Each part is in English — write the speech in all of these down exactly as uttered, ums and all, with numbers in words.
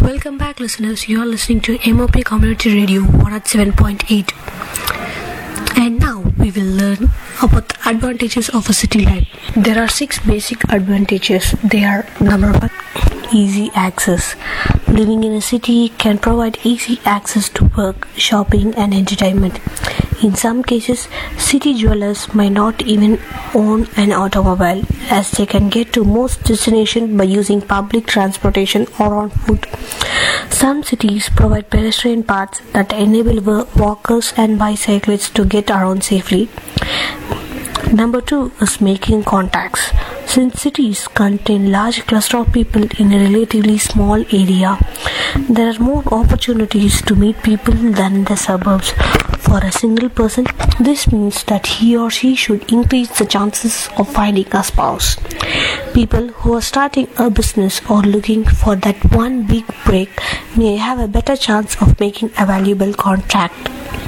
Welcome back, listeners. You are listening to M O P Community Radio one oh seven point eight. And now we will learn about the advantages of a city life. There are six basic advantages. They are: number one, easy access. Living in a city can provide easy access to work, shopping, and entertainment. In some cases, city dwellers may not even own an automobile, as they can get to most destinations by using public transportation or on foot. Some cities provide pedestrian paths that enable walkers and bicyclists to get around safely. Number two is making contacts. Since cities contain large clusters of people in a relatively small area, there are more opportunities to meet people than in the suburbs. For a single person, this means that he or she should increase the chances of finding a spouse. People who are starting a business or looking for that one big break may have a better chance of making a valuable contract.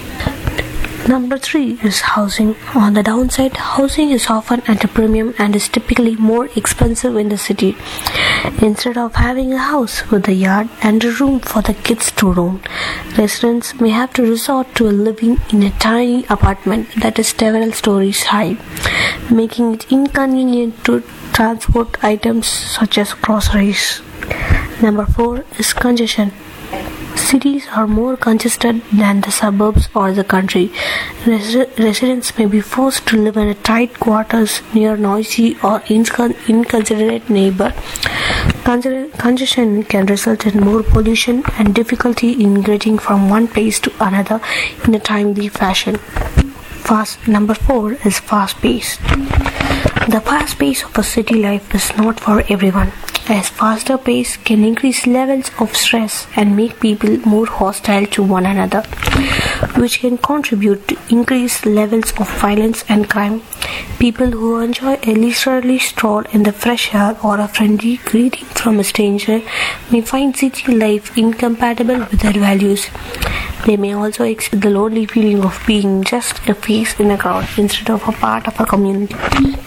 Number three is housing. On the downside, housing is often at a premium and is typically more expensive in the city. Instead of having a house with a yard and a room for the kids to roam, residents may have to resort to living in a tiny apartment that is several stories high, making it inconvenient to transport items such as groceries. Number four is congestion. Cities are more congested than the suburbs or the country. Res- residents may be forced to live in tight quarters near noisy or incon- inconsiderate neighbors. Con- congestion can result in more pollution and difficulty in getting from one place to another in a timely fashion. Fast. Number four is fast pace. The fast pace of a city life is not for everyone, as faster pace can increase levels of stress and make people more hostile to one another, which can contribute to increased levels of violence and crime. People who enjoy a leisurely stroll in the fresh air or a friendly greeting from a stranger may find city life incompatible with their values. They may also experience the lonely feeling of being just a face in a crowd instead of a part of a community.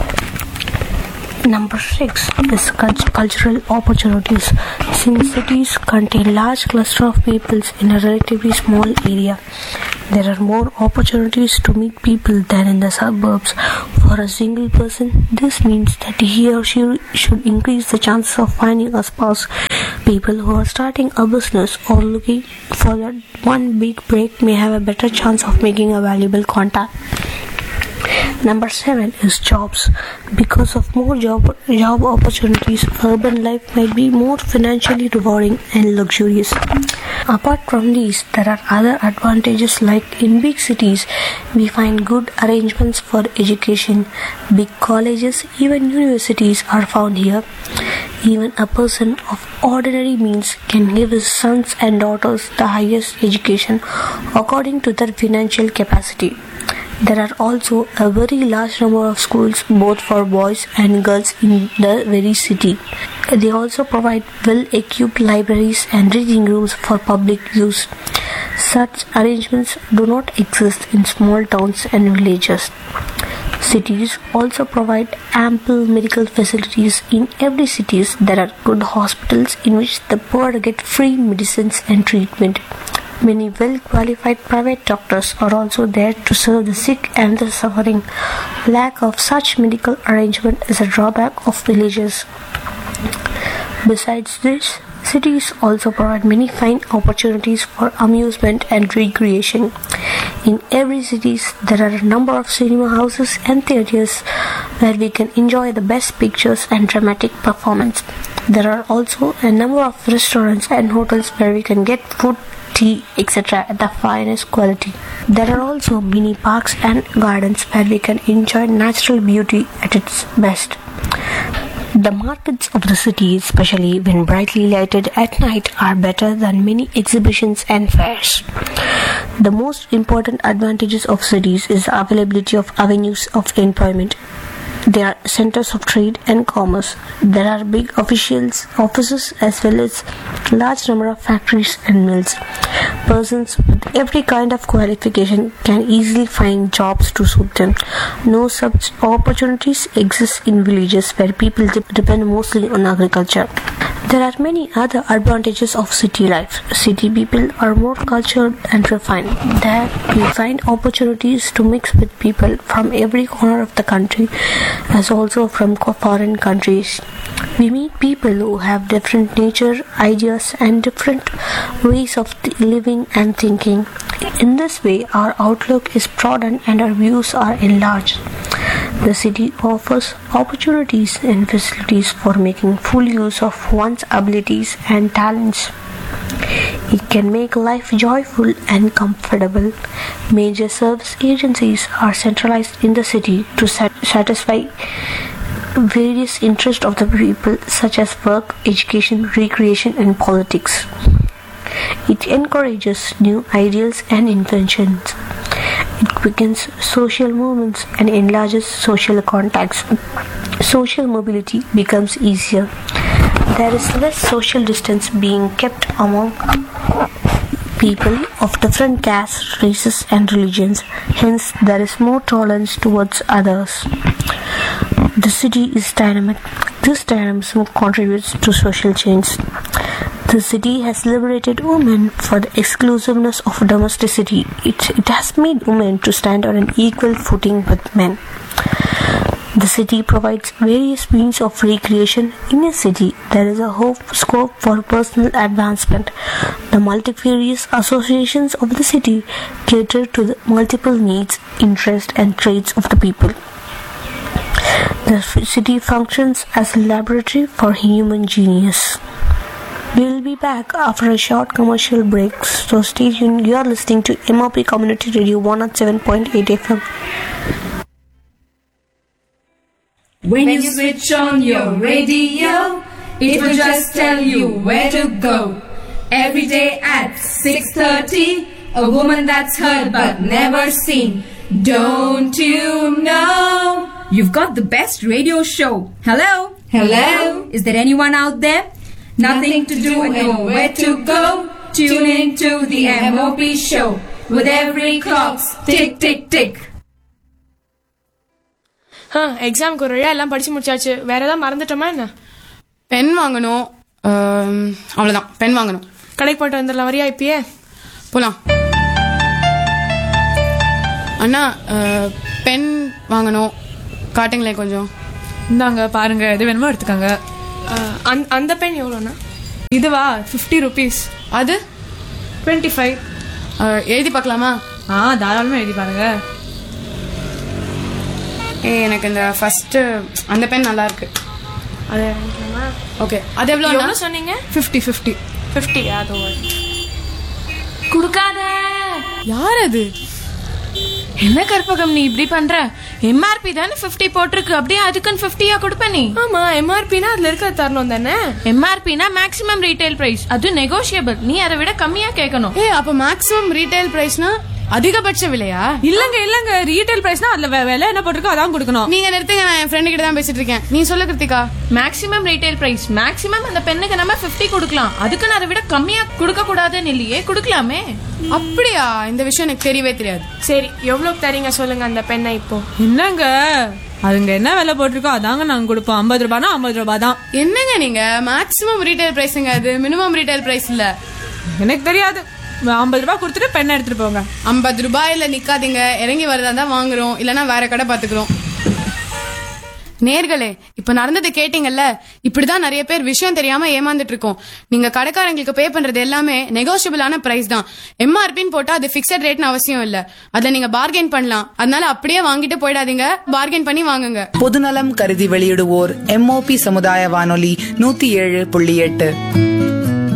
Number six is cultural opportunities. Since cities contain large clusters of people in a relatively small area, there are more opportunities to meet people than in the suburbs. For a single person, this means that he or she should increase the chances of finding a spouse. People who are starting a business or looking for that one big break may have a better chance of making a valuable contact. Number seven is jobs. Because of more job, job opportunities, urban life might be more financially rewarding and luxurious. Apart from these, there are other advantages, like in big cities, we find good arrangements for education. Big colleges, even universities are found here. Even a person of ordinary means can give his sons and daughters the highest education according to their financial capacity. There are also a very large number of schools both for boys and girls in the very city. They also provide well-equipped libraries and reading rooms for public use. Such arrangements do not exist in small towns and villages. Cities also provide ample medical facilities. In every city, there are good hospitals in which the poor get free medicines and treatment. Many well-qualified private doctors are also there to serve the sick and the suffering. Lack of such medical arrangement is a drawback of villages. Besides this, cities also provide many fine opportunities for amusement and recreation. In every city, there are a number of cinema houses and theaters where we can enjoy the best pictures and dramatic performance. There are also a number of restaurants and hotels where we can get food, tea, et cetera at the finest quality. There are also mini parks and gardens where we can enjoy natural beauty at its best. The markets of the city, especially when brightly lighted at night, are better than many exhibitions and fairs. The most important advantages of cities is the availability of avenues of employment. They are centers of trade and commerce. There are big officials offices as well as large number of factories and mills. Persons with every kind of qualification can easily find jobs to suit them. No such opportunities exist in villages where people depend mostly on agriculture. There are many other advantages of city life. City people are more cultured and refined. There we find opportunities to mix with people from every corner of the country as also from foreign countries. We meet people who have different nature, ideas and different ways of th- living and thinking. In this way, our outlook is broadened and our views are enlarged. The city offers opportunities and facilities for making full use of one's abilities and talents. It can make life joyful and comfortable. Major service agencies are centralized in the city to sat- satisfy various interests of the people such as work, education, recreation and politics. It encourages new ideals and inventions. It quickens social movements and enlarges social contacts. Social mobility becomes easier. There is less social distance being kept among people of different castes, races and religions. Hence, there is more tolerance towards others. The city is dynamic. This dynamism contributes to social change. The city has liberated women for the exclusiveness of domesticity. It, it has made women to stand on an equal footing with men. The city provides various means of recreation. In a city, there is a hope, scope for personal advancement. The multifarious associations of the city cater to the multiple needs, interests, and traits of the people. The city functions as a laboratory for human genius. We will be back after a short commercial break, so stay tuned. You are listening to M O P Community Radio one oh seven point eight F M. When you switch on your radio, it will just tell you where to go. Every day at six thirty, a woman that's heard but never seen. Don't you know? You've got the best radio show. Hello? Hello? Is there anyone out there? Nothing to do and where to go? Tune in to the M O P show with every clock's tick tick tick. ஆ எக்ஸாமுக்கு ஒரு வழியாக எல்லாம் படிச்சு முடிச்சாச்சு. வேற ஏதாவது மறந்துட்டோமா என்ன? Pen வாங்கணும், அவ்வளோதான். பென் வாங்கணும். கடைக்கு போயிட்டு வந்துடலாம். வரியா இப்பயே? போலாம். அண்ணா பென் வாங்கணும், காட்டுங்களேன் கொஞ்சம். இந்தாங்க பாருங்க, எது வேணுமோ எடுத்துக்காங்க. அந்த பென் எவ்வளோண்ணா? இதுவா ஃபிஃப்டி ருபீஸ். அது டுவெண்ட்டி ஃபைவ். எழுதி பார்க்கலாமா? ஆ தாராளமாக எழுதி பாருங்க. ஏ எனக்கு இந்த ஃபர்ஸ்ட் அந்த பென் நல்லா இருக்கு. அது ஓகே. அது எவ்வளோ எவ்வளோ சொன்னீங்க? Fifty fifty fifty. அது கொடுக்காத. யார் அது? என்ன கற்பகம் நீ இப்படி பண்ற? எம்ஆர்பி தானே ஃபிஃப்டி போட்டிருக்கு, அப்படியே அதுக்குன்னு ஃபிஃப்டியா கொடுப்ப நீ? ஆமா, எம்ஆர்பினா அதுல இருக்க தரணும் தானே. எம்ஆர்பினா மேக்ஸிமம் ரீட்டைல் பிரைஸ், அது நெகோஷியபிள். நீ அதை விட கம்மியா கேட்கணும். ஏ அப்ப மேக்ஸிமம் ரீட்டைல் பிரைஸ்னா அதிகபட்ச விலையா? இல்லங்க இல்லங்க, ரீட்டைல் பிரைஸ்னா அதுல விலை என்ன போட்டிருக்கோ அதான் கொடுக்கணும். நீங்க நிறுத்துங்க, நான் என் ஃப்ரெண்டு கிட்ட தான் பேசிட்டு இருக்கேன். நீ சொல்ல Kiruthika. Maximum retail price, maximum அந்த பெண்ணுக்கு நம்ம ஃபிஃப்டி கொடுக்கலாம், அதுக்குன்னு அதை விட கம்மியா கொடுக்க கூடாதுன்னு இல்லையே, கொடுக்கலாமே. அப்படியா? இந்த விஷயம் எனக்கு தெரியவே தெரியாது. சரி, எவ்வளவு தரீங்க சொல்லுங்க அந்த பெண்ணை இப்போ? என்னங்க அதுங்க என்ன விலை போட்டிருக்கோ அதாங்க நாங்க கொடுப்போம். ஐம்பது ரூபாய்னா ஐம்பது ரூபாய் தான். என்னங்க நீங்க மேக்ஸிமம் ரீட்டைல் பிரைஸ்ங்க, அது மினிமம் ரீட்டைல் பிரைஸ் இல்ல. எனக்கு தெரியாது. ஐம்பது ரூபாய் கொடுத்துட்டு பெண்ணை எடுத்துட்டு போங்க. ஐம்பது ரூபாயில நிக்காதீங்க, இறங்கி வரதா தான் வாங்குறோம், இல்லன்னா வேற கடை பாத்துக்கிறோம். நேர்களே, இப்ப நடந்தது கேட்டீங்கல்ல, இப்படிதான் நிறைய பேர் விஷயம் தெரியாம ஏமாந்துட்டு இருக்கோம். நீங்க கடைக்காரங்களுக்கு பே பண்றது எல்லாமே நெகோஷியபிளான பிரைஸ் தான். எம்ஆர்பின்னு போட்டா அது பிக்சட் ரேட்னு அவசியம் இல்ல, அதுல நீங்க பார்கெயின் பண்ணலாம். அதனால அப்படியே வாங்கிட்டு போயிடாதீங்க, பார்கெயின் பண்ணி வாங்குங்க. பொதுநலம் கருதி வெளியிடுவோர் எம் ஓ பி சமுதாய வானொலி நூத்தி ஏழு புள்ளி எட்டு.